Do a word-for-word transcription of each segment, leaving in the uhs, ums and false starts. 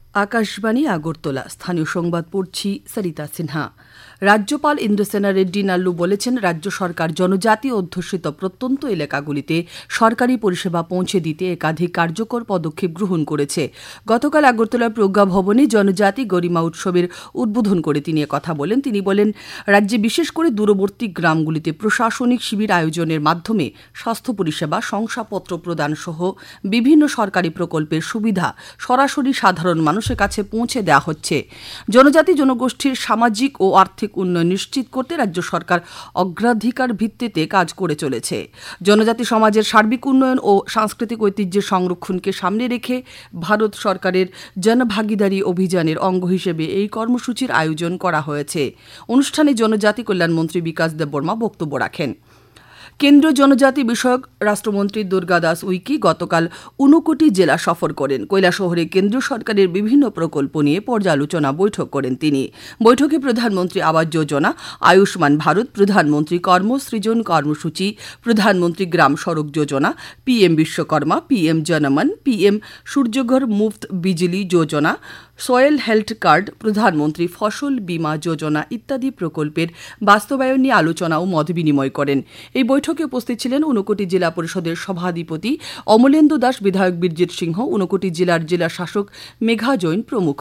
আকাশবাণী আগরতলা স্থানীয় সংবাদ পড়ছি সরিতা সিনহা। রাজ্যপাল ইন্দ্রসেনা রেড্ডি নাল্লু বলেছেন, রাজ্য সরকার জনজাতি অধ্যুষিত প্রত্যন্ত এলাকাগুলিতে সরকারি পরিষেবা পৌঁছে দিতে একাধিক কার্যকর পদক্ষেপ গ্রহণ করেছে। গতকাল আগরতলার প্রজ্ঞা ভবনে জনজাতি গরিমা উৎসবের উদ্বোধন করে তিনি কথা বলেন। তিনি বলেন, রাজ্যে বিশেষ করে দূরবর্তী গ্রামগুলিতে প্রশাসনিক শিবির আয়োজনের মাধ্যমে স্বাস্থ্য পরিষেবা, শংসাপত্র প্রদান সহ বিভিন্ন সরকারি প্রকল্পের সুবিধা সরাসরি সাধারণ মানুষের কাছে পৌঁছে দেওয়া হচ্ছে। জনজাতি জনগোষ্ঠীর সামাজিক ও আর্থিক উন্নয়ন নিশ্চিত করতে রাজ্য সরকার অগ্রাধিকার ভিত্তিতে কাজ করে চলেছে। জনজাতি সমাজের সার্বিক উন্নয়ন ও সাংস্কৃতিক ঐতিহ্যের সংরক্ষণকে সামনে রেখে ভারত সরকারের জনভাগিদারি অভিযানের অঙ্গ হিসেবে এই কর্মসূচির আয়োজন করা হয়েছে। অনুষ্ঠানে জনজাতি কল্যাণ মন্ত্রী বিকাশ দেববর্মা বক্তব্য রাখেন। কেন্দ্রীয় জনজাতি বিষয়ক রাষ্ট্রমন্ত্রী দুর্গা দাস উইকি গতকাল ঊনকোটি জেলা সফর করেন। কৈলাসহরে কেন্দ্রীয় সরকারের বিভিন্ন প্রকল্প নিয়ে পর্যালোচনা বৈঠক করেন তিনি। বৈঠকে প্রধানমন্ত্রী আবাস যোজনা, আয়ুষ্মান ভারত, প্রধানমন্ত্রী কর্মসৃজন কর্মসূচি, প্রধানমন্ত্রী গ্রাম সড়ক যোজনা, PM Vishwakarma, PM Janman, PM সূর্যঘর মুফত বিজলি যোজনা, সয়েল হেলথ কার্ড, প্রধানমন্ত্রী ফসল বীমা যোজনা ইত্যাদি প্রকল্পের বাস্তবায়ন নিয়ে আলোচনা ও মত বিনিময় করেন। এই বৈঠকে উপস্থিত ছিলেন ঊনকোটি জেলা পরিষদের সভাধিপতি অমলেন্দু দাস, বিধায়ক বীরজিৎ সিংহ, ঊনকোটি জেলার জেলা শাসক মেঘা জৈন প্রমুখ।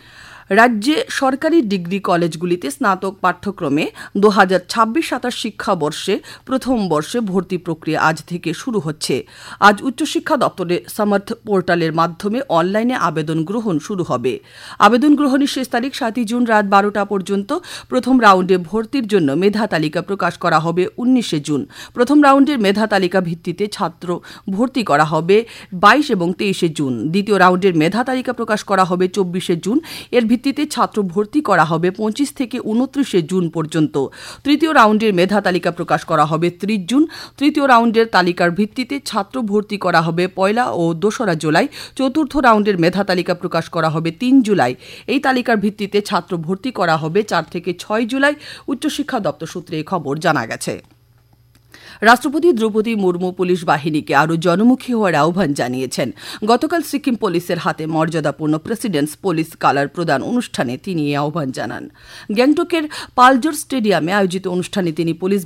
রাজ্যে সরকারি ডিগ্রি কলেজগুলিতে স্নাতক পাঠ্যক্রমে দু হাজার ছাব্বিশ সাতাশ শিক্ষাবর্ষে প্রথম বর্ষে ভর্তি প্রক্রিয়া আজ থেকে শুরু হচ্ছে। আজ উচ্চশিক্ষা দপ্তরের সমর্থ পোর্টালের মাধ্যমে অনলাইনে আবেদন গ্রহণ শুরু হবে। আবেদন গ্রহণের শেষ তারিখ সাতই জুন রাত বারোটা পর্যন্ত। প্রথম রাউন্ডে ভর্তির জন্য মেধা তালিকা প্রকাশ করা হবে উনিশে জুন। প্রথম রাউন্ডের মেধা তালিকা ভিত্তিতে ছাত্র ভর্তি করা হবে বাইশ এবং তেইশে জুন। দ্বিতীয় রাউন্ডের মেধা তালিকা প্রকাশ করা হবে চব্বিশে জুন। এর ভিত্তিতে ছাত্র ভর্তি করা হবে পঁচিশ থেকে উনত্রিশে জুন পর্যন্ত। তৃতীয় রাউন্ডের মেধা তালিকা প্রকাশ করা হবে ত্রিশ জুন। তৃতীয় রাউন্ডের তালিকার ভিত্তিতে ছাত্র ভর্তি করা হবে পয়লা ও দোসরা জুলাই। চতুর্থ রাউন্ডের মেধা তালিকা প্রকাশ করা হবে তিন জুলাই। এই তালিকার ভিত্তিতে ছাত্র ভর্তি করা হবে চার থেকে ছয় জুলাই। উচ্চশিক্ষা দপ্তর সূত্রে এই খবর জানা গেছে। রাষ্ট্রপতি দ্রৌপদী মুর্মু পুলিশ বাহিনীকে আরও জনমুখী হওয়ার আহ্বান জানিয়েছেন। গতকাল সিকিম পুলিশের হাতে মর্যাদাপূর্ণ প্রেসিডেন্টস পুলিশ কালার প্রদান অনুষ্ঠানে তিনি এই আহ্বান জানান। গ্যাংটকের পালজোর স্টেডিয়ামে আয়োজিত অনুষ্ঠানে তিনি পুলিশ